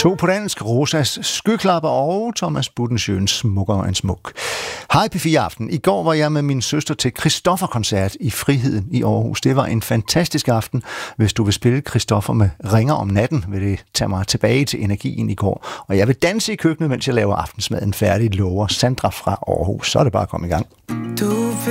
To på dansk, Rosas Skyklapper og Thomas Buttensjøens Smukkere end smuk. Hej P4 Aften. I går var jeg med min søster til Christoffer-koncert i Friheden i Aarhus. Det var en fantastisk aften. Hvis du vil spille Christoffer med Ringer om natten, vil det tage mig tilbage til energien i går. Og jeg vil danse i køkkenet, mens jeg laver aftensmaden færdig, lover Sandra fra Aarhus. Så er det bare at komme i gang. Du